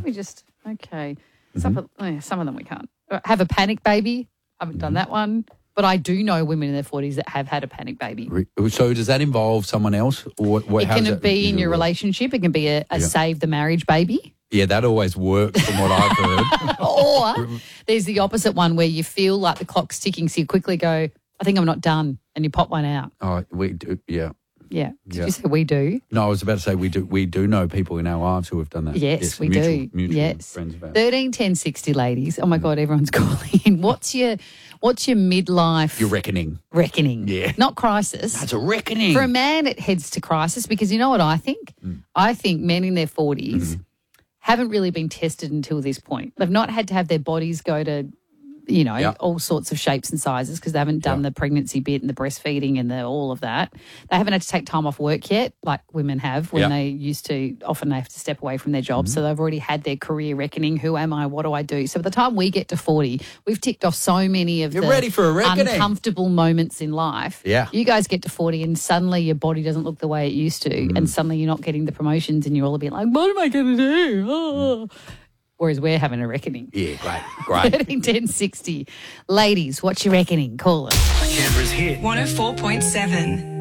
me just, okay. Some of them we can't. Have a panic baby. I haven't done that one. But I do know women in their 40s that have had a panic baby. So does that involve someone else? Or it can be in your relationship. It can be a save the marriage baby. Yeah, that always works from what I've heard. Or there's the opposite one where you feel like the clock's ticking, so you quickly go, I think I'm not done, and you pop one out. Oh, we do, yeah. Yeah. Did you say we do? No, I was about to say we do. We do know people in our lives who have done that. Yes, we do. Mutual friends of ours. 13 10 60, ladies. Oh my God, everyone's calling in. What's your midlife? Your reckoning. Reckoning. Yeah. Not crisis. That's a reckoning. For a man, it heads to crisis because you know what I think? I think men in their 40s haven't really been tested until this point. They've not had to have their bodies go to, all sorts of shapes and sizes because they haven't done the pregnancy bit and the breastfeeding and all of that. They haven't had to take time off work yet, like women have when they used to. Often they have to step away from their jobs. So they've already had their career reckoning. Who am I? What do I do? So by the time we get to 40, we've ticked off so many of the ready for a reckoning. Uncomfortable moments in life. Yeah. You guys get to 40 and suddenly your body doesn't look the way it used to and suddenly you're not getting the promotions and you're all a bit like, what am I going to do? Oh. Whereas we're having a reckoning. Yeah, great. 13 10 60. Ladies, what's your reckoning? Call us. Canberra's hit 104.7.